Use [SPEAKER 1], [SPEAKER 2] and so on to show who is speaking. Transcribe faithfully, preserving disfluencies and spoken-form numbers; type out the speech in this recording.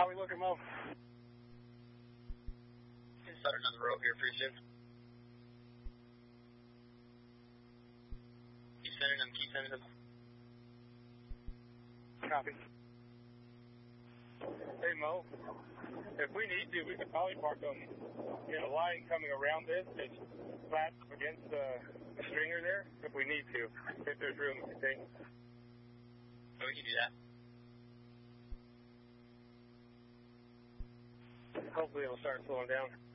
[SPEAKER 1] we looking, Mo?
[SPEAKER 2] Start another row here pretty soon. Keep sending them, keep sending them.
[SPEAKER 1] Copy. Hey, Mo, if we need to, we could probably park them in a line coming around this that's flat against the, the stringer there, if we need to, if there's room, I think.
[SPEAKER 2] So we can do that.
[SPEAKER 1] Hopefully it'll start slowing down.